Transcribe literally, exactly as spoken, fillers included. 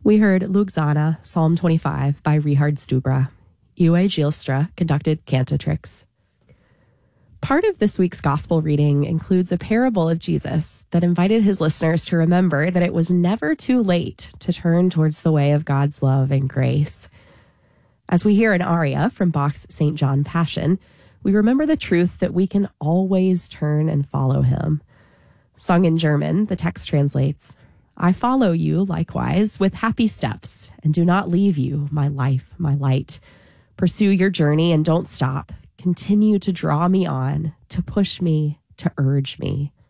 We heard Lugzana, Psalm twenty-five by Richard Stubra. Uwe Gielstra conducted Cantatrix. Part of this week's gospel reading includes a parable of Jesus that invited his listeners to remember that it was never too late to turn towards the way of God's love and grace. As we hear an aria from Bach's Saint John Passion, we remember the truth that we can always turn and follow him. Sung in German, the text translates, "I follow you, likewise, with happy steps, and do not leave you, my life, my light. Pursue your journey and don't stop. Continue to draw me on, to push me, to urge me."